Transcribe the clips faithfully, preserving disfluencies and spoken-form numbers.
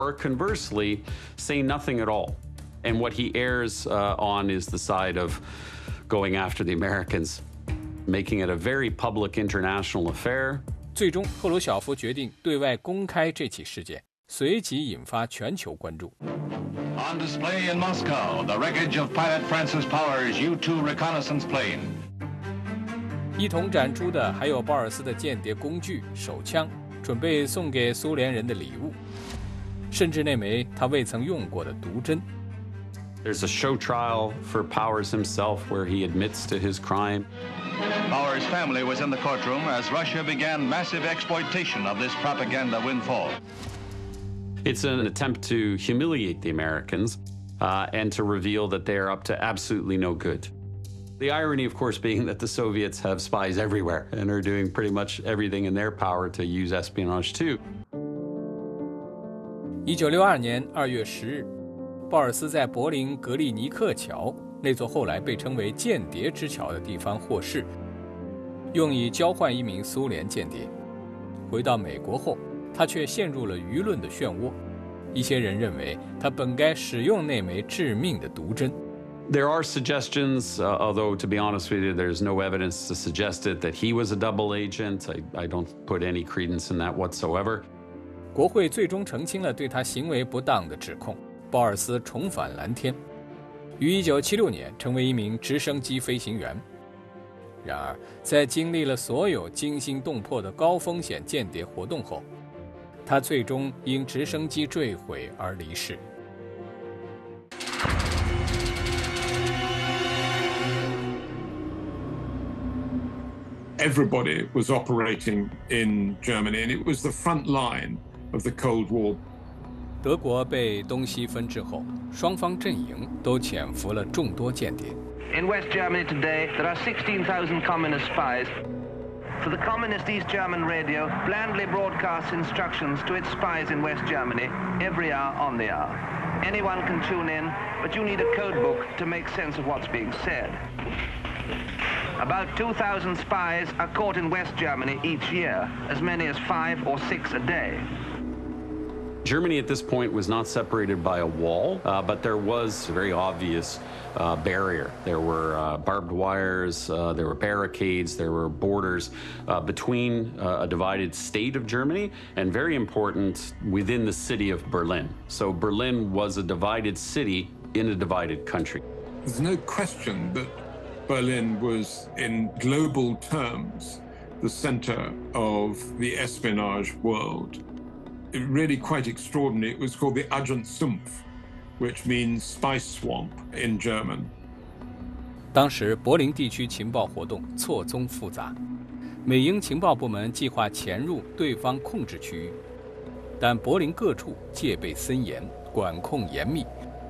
Or conversely, say nothing at all. And what he errs uh, on is the side of going after the Americans, making it a very public international affair. 最终，赫鲁晓夫决定对外公开这起事件，随即引发全球关注。 On display in Moscow, the wreckage of pilot Francis Power's U two reconnaissance plane. 一同展出的还有鲍尔斯的间谍工具、手枪，准备送给苏联人的礼物，甚至那枚他未曾用过的毒针。 There's a show trial for Powers himself where he admits to his crime. Powers' family was in the courtroom as Russia began massive exploitation of this propaganda windfall. It's an attempt to humiliate the Americans uh, and to reveal that they are up to absolutely no good. The irony, of course, being that the Soviets have spies everywhere and are doing pretty much everything in their power to use espionage too. 一九六二年二月十日，鲍尔斯在柏林格利尼克桥那座后来被称为间谍之桥的地方获释，用以交换一名苏联间谍。回到美国后，他却陷入了舆论的漩涡。一些人认为他本该使用那枚致命的毒针。 There are suggestions, uh, although to be honest with you, there's no evidence to suggest it, that he was a double agent. I, I don't put any credence in that whatsoever. 国会最终澄清了对他行为不当的指控，鲍尔斯重返蓝天，于一九七六年成为一名直升机飞行员。然而，在经历了所有惊心动魄的高风险间谍活动后，他最终因直升机坠毁而离世。 Everybody was operating in Germany, and it was the front line of the Cold War. 德国被东西分治后，双方阵营都潜伏了众多间谍。 In West Germany today, there are sixteen thousand communist spies. For the communist East German radio blandly broadcasts instructions to its spies in West Germany every hour on the hour. Anyone can tune in, but you need a code book to make sense of what's being said. About two thousand spies are caught in West Germany each year, as many as five or six a day. Germany at this point was not separated by a wall, uh, but there was a very obvious uh, barrier. There were uh, barbed wires, uh, there were barricades, there were borders uh, between uh, a divided state of Germany and, very important, within the city of Berlin. So Berlin was a divided city in a divided country. There's no question that Berlin was, in global terms, the center of the espionage world. It really quite extraordinary. It was called the Agentsumpf, which means spice swamp in German. 当时柏林地区情报活动错综复杂，美英情报部门计划潜入对方控制区域，但柏林各处戒备森严，管控严密，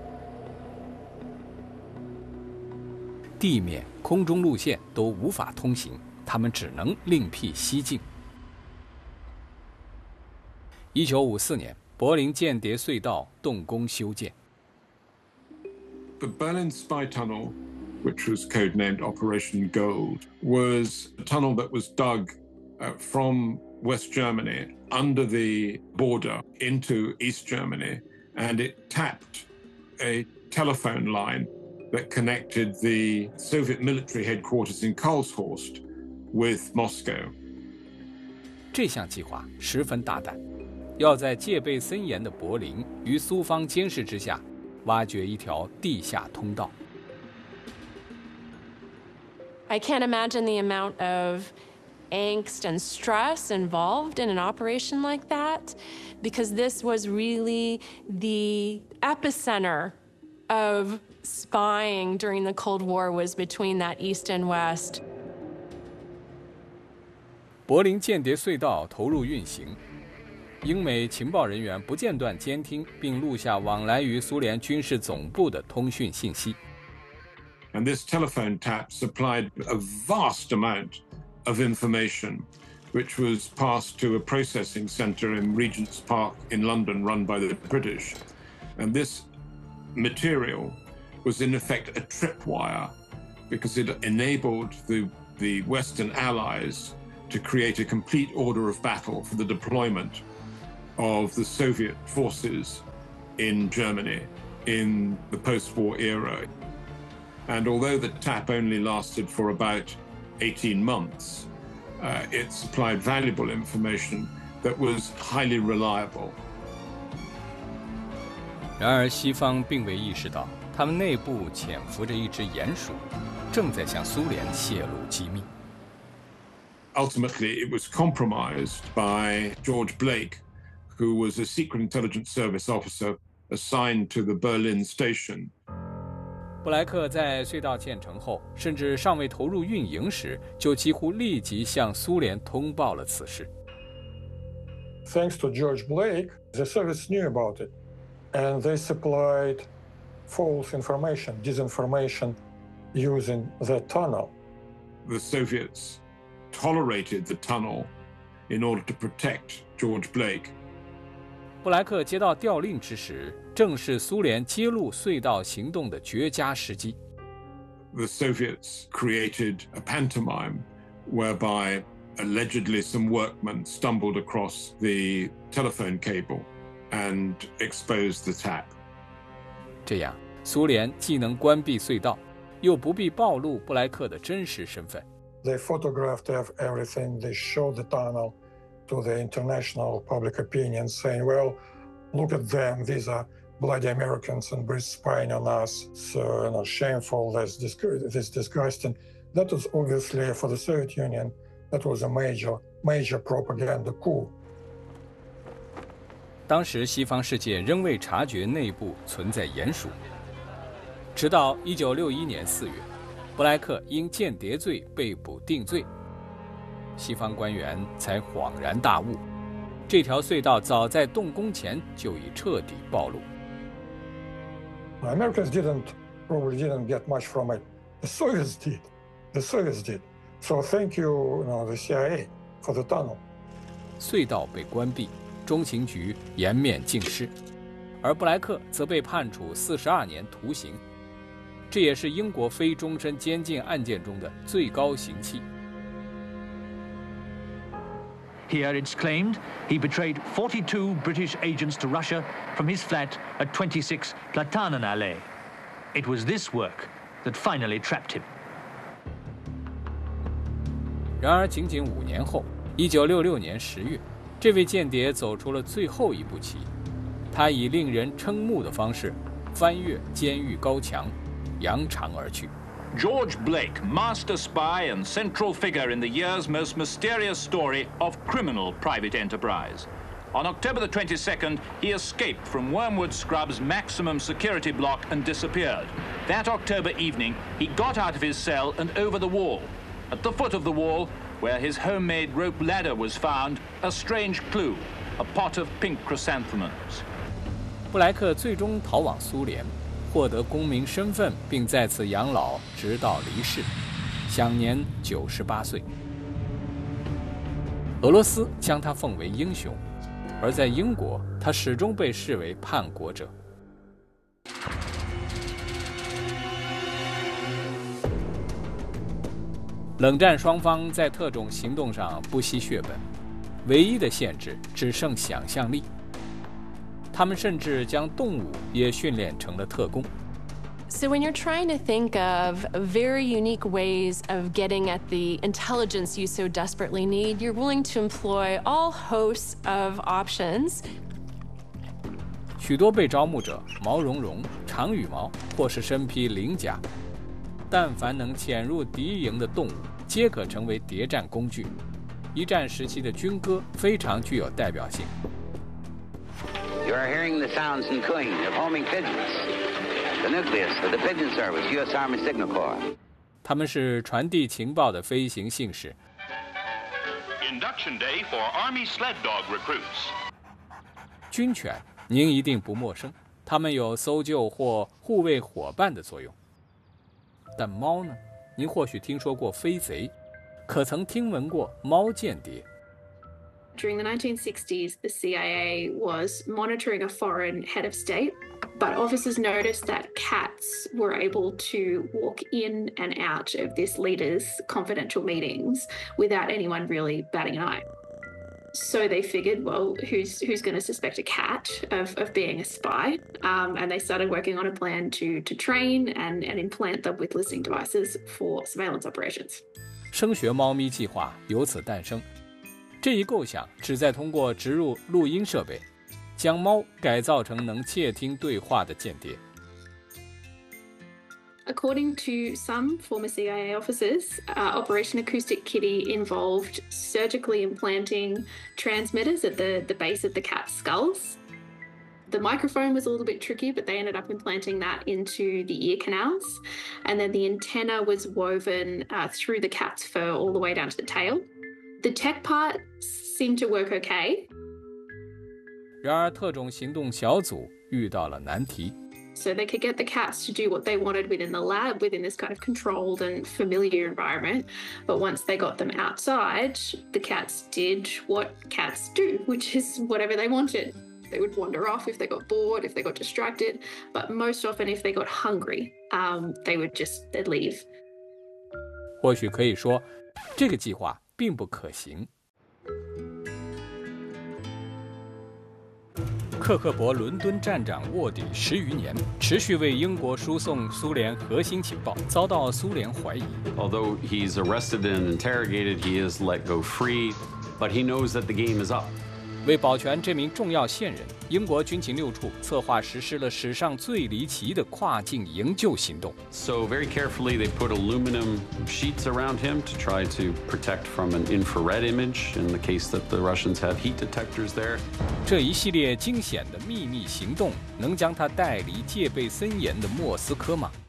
地面、空中路线都无法通行，他们只能另辟蹊径。一九五四年，柏林间谍隧道动工修建。 The Berlin Spy Tunnel, which was codenamed Operation Gold, was a tunnel that was dug uh, from West Germany under the border into East Germany, and it tapped a telephone line that connected the Soviet military headquarters in Karlshorst with Moscow. 这项计划十分大胆，要在戒备森严的柏林与苏方监视之下，挖掘一条地下通道。 I can't imagine the amount of angst and stress involved in an operation like that, because this was really the epicenter of spying during the Cold War, was between that East and West. 柏林间谍隧道投入运行，英美情报人员不间断监听并录下往来于苏联军事总部的通讯信息。 And this telephone tap supplied a vast amount of information, which was passed to a processing center in Regent's Park in London, run by the British. And this material was in effect a tripwire, because it enabled the, the Western allies to create a complete order of battle for the deployment of the Soviet forces in Germany in the post-war era. And although the tap only lasted for about eighteen months, uh, it supplied valuable information that was highly reliable. 然而，西方并未意识到，他们内部潜伏着一只鼹鼠，正在向苏联泄露机密。 Ultimately, it was compromised by George Blake, who was a secret intelligence service officer assigned to the Berlin station. 布莱克在隧道建成后，甚至尚未投入运营时，就几乎立即向苏联通报了此事。 Thanks to George Blake, the Soviets knew about it, and they supplied false information, disinformation, using the tunnel. The Soviets tolerated the tunnel in order to protect George Blake. 布莱克接到调令之时，正是苏联揭露隧道行动的绝佳时机。 The Soviets created a pantomime whereby allegedly some workmen stumbled across the telephone cable and exposed the tap. 这样，苏联既能关闭隧道，又不必暴露布莱克的真实身份。 They photographed everything. They showed the tunnel to the international public opinion, saying, well, look at them. These are bloody Americans and Brits spying on us. So, you know, shameful, that's this disgusting. That was obviously, for the Soviet Union, that was a major, major propaganda coup. 当时西方世界仍未察觉内部存在鼹鼠，直到一九六一年四月，布莱克因间谍罪被捕定罪，西方官员才恍然大悟，这条隧道早在动工前就已彻底暴露。 Americans didn't probably didn't get much from it. The Soviets did. The Soviets did. So thank you, you know, the C I A for the tunnel. 隧道被关闭，中情局颜面尽失，而布莱克则被判处四十二年徒刑，这也是英国非终身监禁案件中的最高刑期。 Here it's claimed he betrayed forty-two British agents to Russia from his flat at twenty-six Platanen-Allee. It was this work that finally trapped him. 然而，仅仅五年后，一九六六年十月，这位间谍走出了最后一步棋，他以令人瞠目的方式翻越监狱高墙，扬长而去。 George Blake, master spy and central figure in the year's most mysterious story of criminal private enterprise. On October the twenty-second, he escaped from Wormwood Scrub's maximum security block and disappeared. That October evening, he got out of his cell and over the wall. At the foot of the wall, where his homemade rope ladder was found, a strange clue, a pot of pink chrysanthemums. 布莱克最终逃往苏联，获得公民身份，并在此养老，直到离世，享年九十八岁。俄罗斯将他奉为英雄，而在英国，他始终被视为叛国者。冷战双方在特种行动上不惜血本，唯一的限制只剩想象力。他们甚至将动物也训练成了特工。 So when you're trying to think of very unique ways of getting at the intelligence you so desperately need, you're willing to employ all hosts of options. 许多被招募者毛茸茸、长羽毛，或是身披鳞甲。但凡能潜入敌营的动物，皆可成为谍战工具。一战时期的军歌非常具有代表性。 You are hearing the sounds and cooing of homing pigeons. The nucleus of the Pigeon Service, U S Army Signal Corps. 他们是传递情报的飞行信使。 Induction day for Army sled dog recruits. 军犬您一定不陌生，它们有搜救或护卫伙伴的作用。但猫呢？您或许听说过飞贼，可曾听闻过猫间谍？ During the nineteen sixties, the C I A was monitoring a foreign head of state, but officers noticed that cats were able to walk in and out of this leader's confidential meetings without anyone really batting an eye. So they figured, well, who's who's going to suspect a cat of, of being a spy? Um, and they started working on a plan to to train and, and implant them with listening devices for surveillance operations. 声学猫咪计划由此诞生。这一构想旨在通过植入录音设备，将猫改造成能窃听对话的间谍。 According to some former C I A officers, uh, Operation Acoustic Kitty involved surgically implanting transmitters at the, the base of the cat's skulls. The microphone was a little bit tricky, but they ended up implanting that into the ear canals. And then the antenna was woven uh, through the cat's fur all the way down to the tail. The tech part seemed to work okay. 然而，特种行动小组遇到了难题。 So they could get the cats to do what they wanted within the lab, within this kind of controlled and familiar environment. But once they got them outside, the cats did what cats do, which is whatever they wanted. They would wander off if they got bored, if they got distracted, but most often if they got hungry, um, they would just they'd leave. 或许可以说，这个计划并不可行。克克伯伦敦站长卧底十余年，持续为英国输送苏联核心情报，遭到苏联怀疑。 Although he's arrested and interrogated, he is let go free, but he knows that the game is up. 为保全这名重要线人，英国军情六处策划实施了史上最离奇的跨境营救行动。 So very carefully they put aluminum sheets around him to try to protect from an infrared image in the case that the Russians have heat detectors there. 这一系列惊险的秘密行动能将他带离戒备森严的莫斯科吗？